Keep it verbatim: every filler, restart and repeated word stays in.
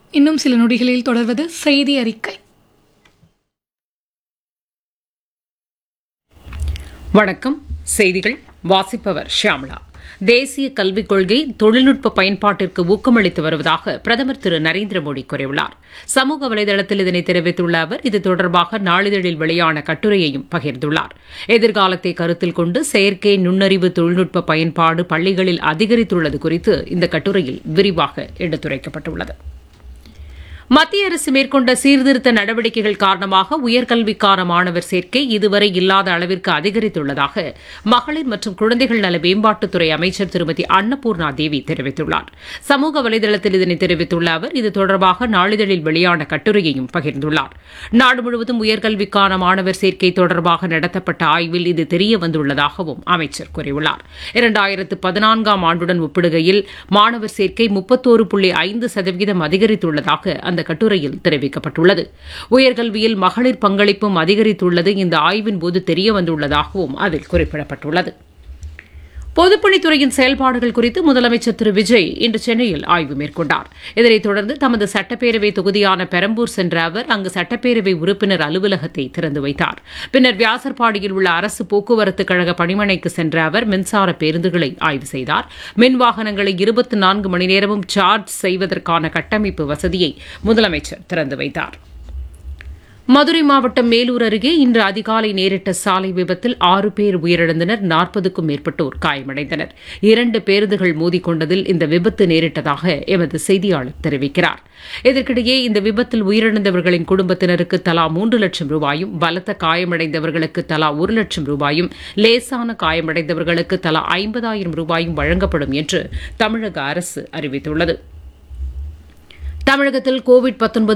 இன்னும் சில நொடிகளில் தொடர்வது செய்தி அறிக்கை. வணக்கம். செய்திகள் வாசிப்பவர் ஷியாமளா. தேசிய கல்விக் கொள்கை தொழில்நுட்ப பயன்பாட்டிற்கு ஊக்கமளித்து வருவதாக பிரதமர் திரு நரேந்திர மோடி கூறியுள்ளார். சமூக வலைதளத்தில் இதனை தெரிவித்துள்ள அவர் இது தொடர்பாக நாளிதழில் வெளியான கட்டுரையையும் பகிர்ந்துள்ளார். எதிர்காலத்தை கருத்தில் கொண்டு செயற்கை நுண்ணறிவு தொழில்நுட்ப பயன்பாடு பள்ளிகளில் அதிகரித்துள்ளது குறித்து இந்த கட்டுரையில் விரிவாக எடுத்துரைக்கப்பட்டுள்ளது. மத்திய அரசு மேற்கொண்ட சீர்திருத்த நடவடிக்கைகள் காரணமாக உயர்கல்விக்கான மாணவர் சேர்க்கை இதுவரை இல்லாத அளவிற்கு அதிகரித்துள்ளதாக மகளிர் மற்றும் குழந்தைகள் நல மேம்பாட்டுத்துறை அமைச்சர் திருமதி அன்னபூர்ணா தேவி தெரிவித்துள்ளார். சமூக வலைதளத்தில் இதனை தெரிவித்துள்ள அவர் இது தொடர்பாக நாளிதழில் வெளியான கட்டுரையையும் பகிர்ந்துள்ளார். நாடு முழுவதும் உயர்கல்விக்கான மாணவர் சேர்க்கை தொடர்பாக நடத்தப்பட்ட ஆய்வில் இது தெரியவந்துள்ளதாகவும் அமைச்சர் கூறியுள்ளார். இரண்டாயிரத்து பதினான்காம் ஆண்டுடன் ஒப்பிடுகையில் மாணவர் சேர்க்கை முப்பத்தோரு புள்ளி ஐந்து சதவீதம் அதிகரித்துள்ளதாக அந்த கட்டுரையில் தெரிவிக்கப்பட்டுள்ளது. உயர்கல்வியில் மகளிர் பங்களிப்பும் அதிகரித்துள்ளது இந்த ஆய்வின் போது தெரியவந்துள்ளதாகவும் அதில் குறிப்பிடப்பட்டுள்ளது. பொதுப்பணித்துறையின் செயல்பாடுகள் குறித்து முதலமைச்சர் திரு விஜய் இன்று சென்னையில் ஆய்வு மேற்கொண்டார். இதனைத் தொடர்ந்து தமது சட்டப்பேரவை தொகுதியான பெரம்பூர் சென்ற அவர் அங்கு சட்டப்பேரவை உறுப்பினர் அலுவலகத்தை திறந்து வைத்தார். பின்னர் வியாசர்பாடியில் உள்ள அரசு போக்குவரத்து கழக பணிமனைக்கு சென்ற அவர் மின்சார பேருந்துகளை ஆய்வு செய்தார். மின் வாகனங்களை இருபத்தி நான்கு மணி நேரமும் சார்ஜ் செய்வதற்கான கட்டமைப்பு வசதியை முதலமைச்சர் திறந்து வைத்தார். மதுரை மாவட்டம் மேலூர் அருகே இன்று அதிகாலை நேரிட்ட சாலை விபத்தில் ஆறு பேர் உயிரிழந்தனர். நாற்பதுக்கும் மேற்பட்டோர் காயமடைந்தனர். இரண்டு பேருந்துகள் மோதிக்கொண்டதில் இந்த விபத்து நேரிட்டதாக எமது செய்தியாளர் தெரிவிக்கிறார். இதற்கிடையே இந்த விபத்தில் உயிரிழந்தவர்களின் குடும்பத்தினருக்கு தலா மூன்று லட்சம் ரூபாயும், பலத்த காயமடைந்தவர்களுக்கு தலா ஒரு லட்சம் ரூபாயும், லேசான காயமடைந்தவர்களுக்கு தலா ஐம்பதாயிரம் ரூபாயும் வழங்கப்படும் என்று தமிழக அரசு அறிவித்துள்ளது. தமிழகத்தில் கோவிட்